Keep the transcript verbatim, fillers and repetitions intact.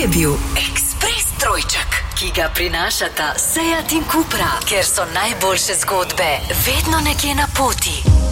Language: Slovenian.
je bil Ekspres trojček, ki ga prinašata Seat in Cupra, ker so najboljše zgodbe vedno nekje na poti.